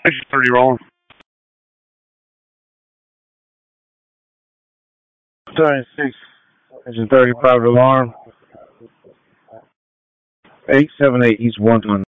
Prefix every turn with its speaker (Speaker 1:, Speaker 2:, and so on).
Speaker 1: Engine 30 rolling. 36. Engine 30 private alarm. 878 East 1